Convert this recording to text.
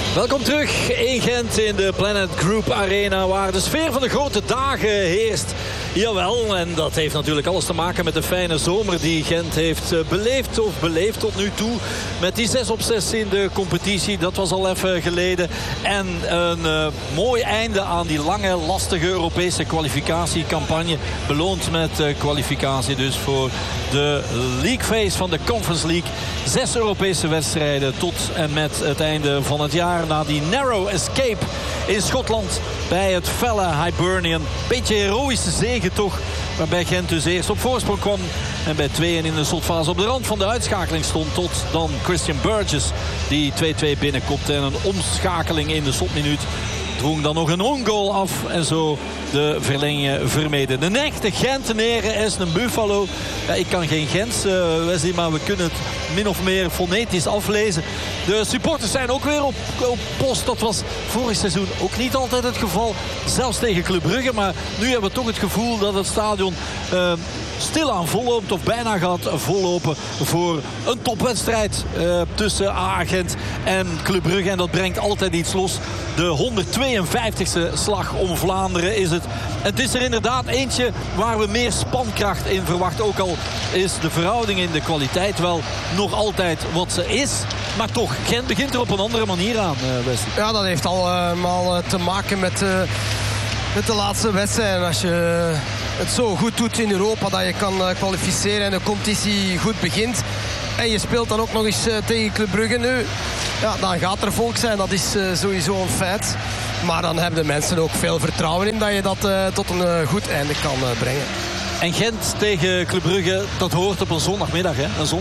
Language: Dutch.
Welkom terug in Gent in de Planet Group Arena, waar de sfeer van de grote dagen heerst. Jawel, en dat heeft natuurlijk alles te maken met de fijne zomer die Gent heeft beleefd tot nu toe. Met die 6-op-6 in de competitie, dat was al even geleden. En een mooi einde aan die lange, lastige Europese kwalificatiecampagne. Beloond met kwalificatie dus voor de League Phase van de Conference League. 6 Europese wedstrijden tot en met het einde van het jaar. Na die narrow escape in Schotland bij het felle Hibernian. Beetje heroïsche zege toch. Waarbij Gent dus eerst op voorsprong kwam. En bij 2 in de slotfase op de rand van de uitschakeling stond. Tot dan Christian Burgess die 2-2 binnenkopte. En een omschakeling in de slotminuut dwong dan nog een own-goal af. En zo de verlengingen vermeden. De echte Gentenaren is een Buffalo. Ja, ik kan geen Gens, Wesley, maar we kunnen het min of meer fonetisch aflezen. De supporters zijn ook weer op post. Dat was vorig seizoen ook niet altijd het geval. Zelfs tegen Club Brugge. Maar nu hebben we toch het gevoel dat het stadion stilaan volloopt. Of bijna gaat vollopen voor een topwedstrijd tussen AA Gent en Club Brugge. En dat brengt altijd iets los. De 152e slag om Vlaanderen is het. Het is er inderdaad eentje waar we meer spankracht in verwachten. Ook al is de verhouding in de kwaliteit wel nog altijd wat ze is. Maar toch, Gent begint er op een andere manier aan, Wesley. Ja, dat heeft allemaal te maken met de laatste wedstrijd. Als je het zo goed doet in Europa dat je kan kwalificeren en de competitie goed begint. En je speelt dan ook nog eens tegen Club Brugge nu. Ja, dan gaat er volk zijn. Dat is sowieso een feit. Maar dan hebben de mensen ook veel vertrouwen in dat je dat tot een goed einde kan brengen. En Gent tegen Club Brugge, dat hoort op een zondagmiddag, hè?